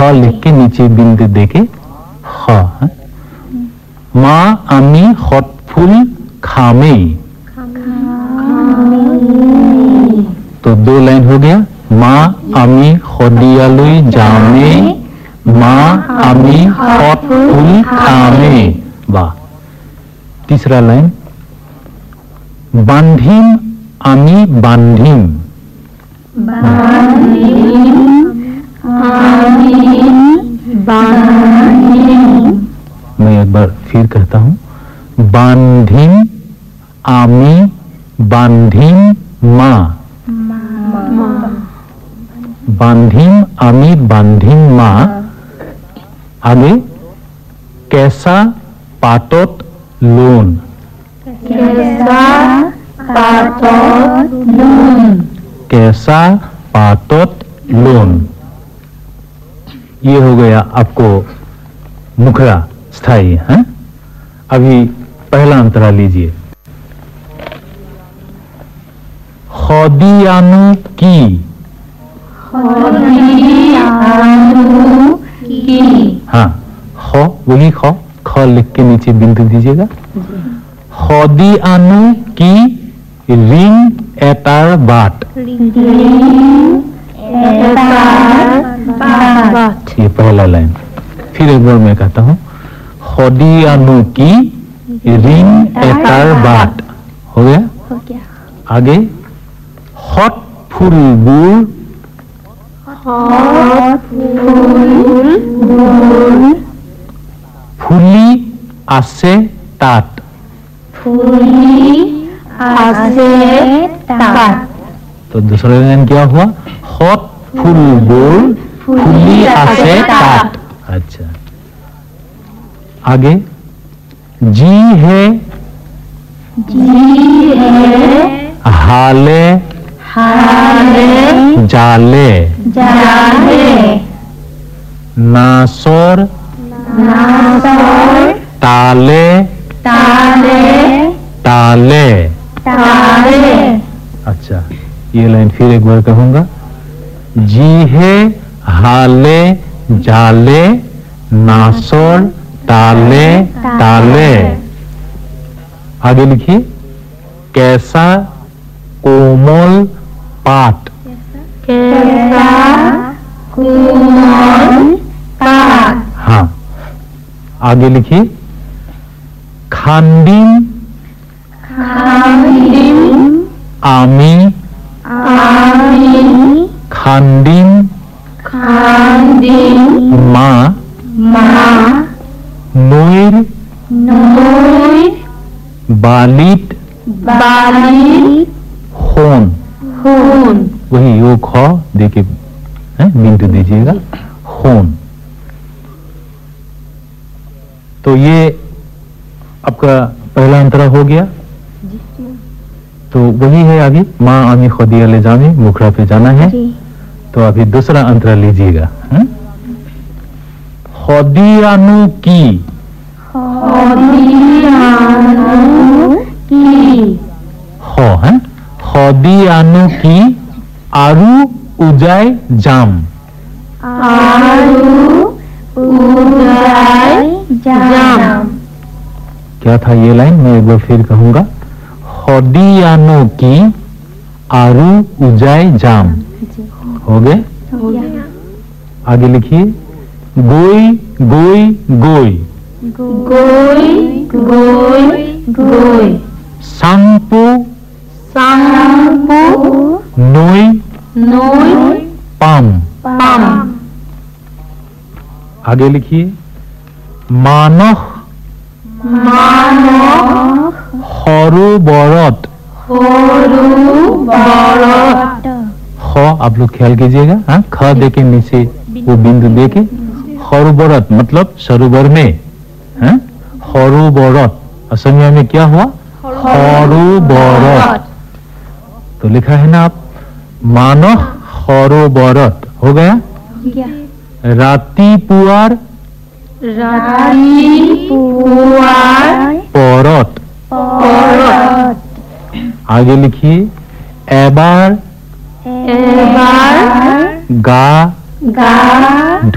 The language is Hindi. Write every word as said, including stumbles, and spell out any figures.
ख लिख के नीचे बिंदु देके ख है? मा आमी हट फूल खामे, तो दो लाइन हो गया। मा आमी खदियालुई जामे, मा आमी हट फूल खामे। वाह। तीसरा लाइन बांधिम आमी बांधिम, बांधिम आमी बांधिम। मैं एक बार फिर कहता हूं बांधिम आमी बांधिम मा, बांधिम आमी बांधिम मा। आगे कैसा पाटोट लोन, कैसा पाटोट लोन, कैसा पाटोट लोन। ये हो गया आपको मुखरा स्थाई है। अभी पहला अंतरा लीजिए। खदियानु की, खदियानु की। हाँ, ख वही ख ख लिख के नीचे बिंदु दीजिएगा। खदियानु की रिंग एटार बाट, ये पहला लाइन। फिर एक बार मैं कहता हूं खदियानु की रिंग एटार बाट। हो गया? हो गया। आगे हट फुलबुर, हट फुलबुर ফুলি আছে তাত, ফুলি আছে তাত। तो दूसरा लाइन क्या हुआ? हट फुलबुर फुली आसे तात। अच्छा, आगे जी है, जी है हाले हाले जाले, जाले नासर नासर ताले ताले ताले। ताले। अच्छा, ये लाइन फिर एक बार कहूंगा। जी है हाले जाले नासर ताले ताले। आगे लिखिए कैसा कोमल पाट, कैसा कोमल पाट। हाँ, आगे लिखिए खांडिम खांडिम आमी आमी खांडिम खांडिम मा मा नोर नोर बालिट बाली होन, खून। वही यो ख देके बिंदु दीजिएगा होन। तो ये आपका पहला अंतरा हो गया। तो वही है आगे माँ आमी खदिया ले जामे, मुखरा पे जाना है। तो अभी दूसरा अंतरा लीजिएगा। खदियानु की, खदियानु की। ख है खदियानु की आरु उजाय जाम, आरु उजाय जाम। क्या था ये लाइन? मैं एक बार फिर कहूंगा खदियानु की आरु उजाय जाम। हो गए? हो गया। आगे लिखिए गोई गोई गोई, गोई गोई गोई। सांपो सांपो नोई नोई पाम। पाम। आगे लिखिए मानह मानव हरु बरत, होरु बरत। ख आप लोग ख्याल कीजिएगा। हाँ, ख देके नीचे वो बिंदु देके हरु बरत मतलब सरोवर में। हाँ, हरु बरत असमिया में क्या हुआ? हरु बरत। तो लिखा है ना आप मानह हरु बरत। हो गया? राती पुआर राती पुआर परत। परत। आगे लिखिए एबार एबार गा गा